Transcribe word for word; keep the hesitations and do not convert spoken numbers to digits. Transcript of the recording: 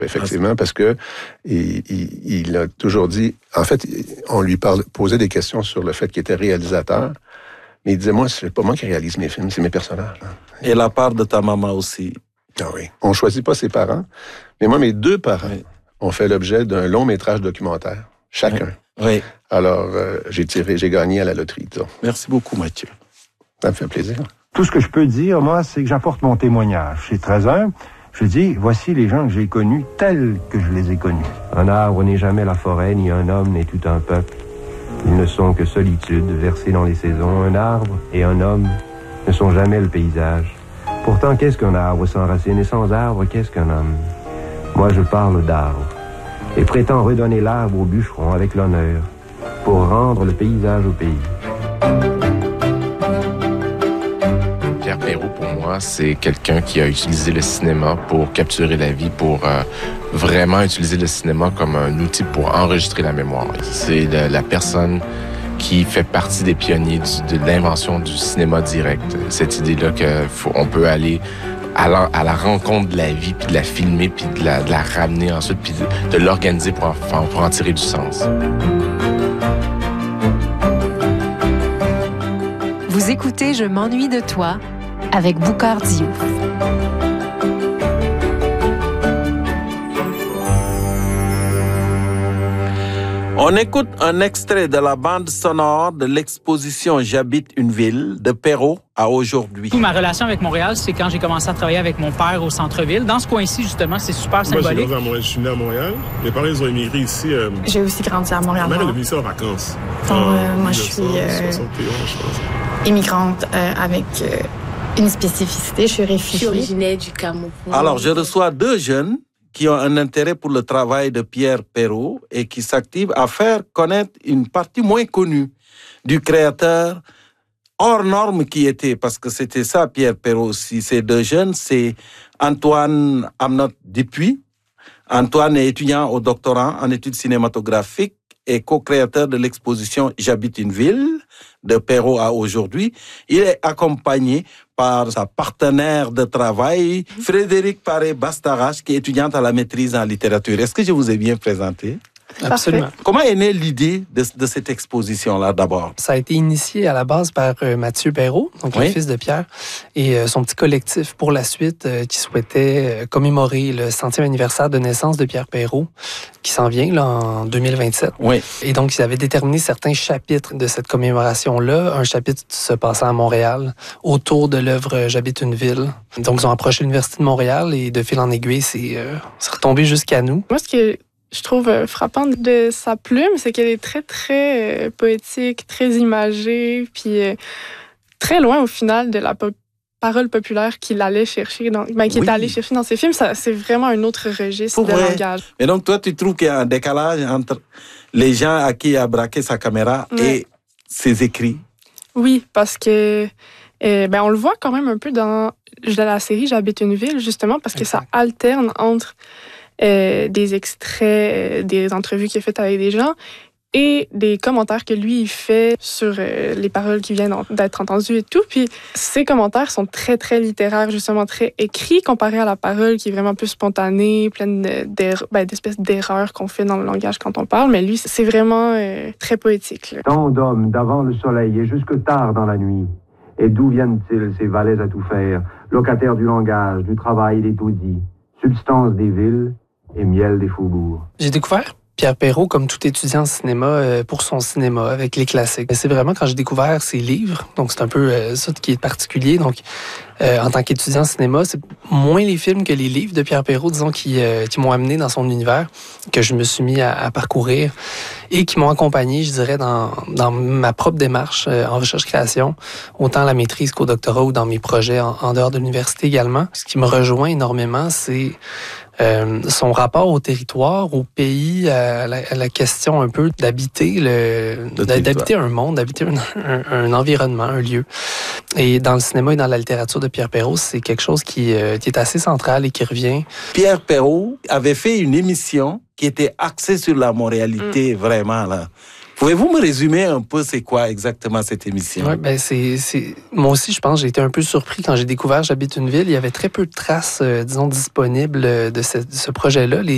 Effectivement, parce que il, il, il a toujours dit... En fait, on lui parle, posait des questions sur le fait qu'il était réalisateur, mais il disait, moi, c'est pas moi qui réalise mes films, c'est mes personnages. Hein. Et la part de ta maman aussi. Ah oui. On choisit pas ses parents, mais moi, mes deux parents oui. ont fait l'objet d'un long métrage documentaire, chacun. Oui. oui. Alors, euh, j'ai tiré, j'ai gagné à la loterie, disons. Merci beaucoup, Mathieu. Ça me fait plaisir. Tout ce que je peux dire, moi, c'est que j'apporte mon témoignage. Je suis très humble. Je dis, voici les gens que j'ai connus tels que je les ai connus. Un arbre n'est jamais la forêt, ni un homme n'est tout un peuple. Ils ne sont que solitude, versée dans les saisons. Un arbre et un homme ne sont jamais le paysage. Pourtant, qu'est-ce qu'un arbre sans racines et sans arbre, qu'est-ce qu'un homme? Moi, je parle d'arbre et prétends redonner l'arbre au bûcheron avec l'honneur pour rendre le paysage au pays. Pierre Perrault, pour moi, c'est quelqu'un qui a utilisé le cinéma pour capturer la vie, pour euh, vraiment utiliser le cinéma comme un outil pour enregistrer la mémoire. C'est la, la personne qui fait partie des pionniers du, de l'invention du cinéma direct. Cette idée-là qu'on peut aller à la, à la rencontre de la vie, puis de la filmer, puis de la, de la ramener ensuite, puis de, de l'organiser pour en, pour en tirer du sens. Vous écoutez Je m'ennuie de toi avec Boukhar Diouf. On écoute un extrait de la bande sonore de l'exposition J'habite une ville de Perrault à aujourd'hui. Ma relation avec Montréal, c'est quand j'ai commencé à travailler avec mon père au centre-ville. Dans ce coin-ci, justement, c'est super symbolique. Moi, j'ai grandi à Montréal. Je suis né à Montréal. Mes parents, ils ont émigré ici. Euh... J'ai aussi grandi à Montréal. Ma mère est venue ici en vacances. Donc, euh, moi, je suis euh, immigrante euh, avec euh, une spécificité. Je suis réfugiée. Je suis originaire du Cameroun. Alors, je reçois deux jeunes qui ont un intérêt pour le travail de Pierre Perrault et qui s'activent à faire connaître une partie moins connue du créateur hors norme qui était, parce que c'était ça Pierre Perrault aussi. Ces deux jeunes, c'est Antoine Amnot Dupuis. Antoine est étudiant au doctorat en études cinématographiques et co-créateur de l'exposition J'habite une ville de Perrault à aujourd'hui. Il est accompagné par sa partenaire de travail, Frédéric Paré-Bastarache, qui est étudiante à la maîtrise en littérature. Est-ce que je vous ai bien présenté? Absolument. Comment est née l'idée de, de cette exposition-là, d'abord? Ça a été initié à la base par euh, Mathieu Perrault, donc oui. le fils de Pierre, et euh, son petit collectif pour la suite euh, qui souhaitait euh, commémorer le centième anniversaire de naissance de Pierre Perrault, qui s'en vient là, en deux mille vingt-sept. Oui. Et donc, ils avaient déterminé certains chapitres de cette commémoration-là. Un chapitre se passant à Montréal, autour de l'œuvre J'habite une ville. Donc, ils ont approché l'Université de Montréal et de fil en aiguille, c'est, euh, c'est retombé jusqu'à nous. Moi, ce que je trouve frappant de sa plume, c'est qu'elle est très, très euh, poétique, très imagée, puis euh, très loin, au final, de la po- parole populaire qu'il allait chercher, dans, ben, qu'il oui. était allé chercher dans ses films. Ça, c'est vraiment un autre registre Pour de vrai. langage. Mais donc, toi, tu trouves qu'il y a un décalage entre les gens à qui il a braqué sa caméra ouais. et ses écrits? Oui, parce que euh, ben, on le voit quand même un peu dans, dans la série J'habite une ville, justement, parce que exact. ça alterne entre Euh, des extraits, euh, des entrevues qu'il a faites avec des gens et des commentaires que lui, il fait sur euh, les paroles qui viennent d'être entendues et tout. Puis ces commentaires sont très, très littéraires, justement très écrits, comparé à la parole qui est vraiment plus spontanée, pleine de, ben, d'espèces d'erreurs qu'on fait dans le langage quand on parle. Mais lui, c'est vraiment euh, très poétique. Là. Tant d'hommes d'avant le soleil et jusque tard dans la nuit. Et d'où viennent-ils, ces valets à tout faire, locataires du langage, du travail des taudis, substance des villes et miel des faubourgs. J'ai découvert Pierre Perrault, comme tout étudiant en cinéma, euh, pour son cinéma, avec les classiques. C'est vraiment quand j'ai découvert ses livres, donc c'est un peu euh, ça qui est particulier. Donc, euh, en tant qu'étudiant en cinéma, c'est moins les films que les livres de Pierre Perrault, disons, qui, euh, qui m'ont amené dans son univers, que je me suis mis à, à parcourir et qui m'ont accompagné, je dirais, dans, dans ma propre démarche euh, en recherche-création, autant à la maîtrise qu'au doctorat ou dans mes projets en, en dehors de l'université également. Ce qui me rejoint énormément, c'est Euh, son rapport au territoire, au pays, à la, à la question un peu d'habiter le, d'habiter un monde, d'habiter un, un, un environnement, un lieu. Et dans le cinéma et dans la littérature de Pierre Perrault, c'est quelque chose qui, euh, qui est assez central et qui revient. Pierre Perrault avait fait une émission qui était axée sur la montréalité, mmh. vraiment, là. Pouvez-vous me résumer un peu c'est quoi exactement cette émission? Oui, ben c'est, c'est... Moi aussi, je pense, j'ai été un peu surpris quand j'ai découvert J'habite une ville. Il y avait très peu de traces, euh, disons, disponibles de ce, de ce projet-là. Les